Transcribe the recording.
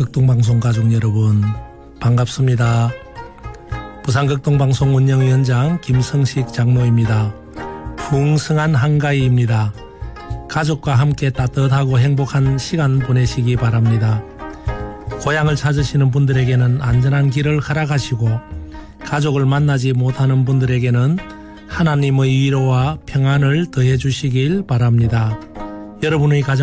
극동방송 가족 여러분 반갑습니다. 부산극동방송 운영위원장 김성식 장로입니다. 풍성한 한가위입니다. 가족과 함께 따뜻하고 행복한 시간 보내시기 바랍니다. 고향을 찾으시는 분들에게는 안전한 길을 허락하시고 가족을 만나지 못하는 분들에게는 하나님의 위로와 평안을 더해 주시길 바랍니다. 여러분의 가정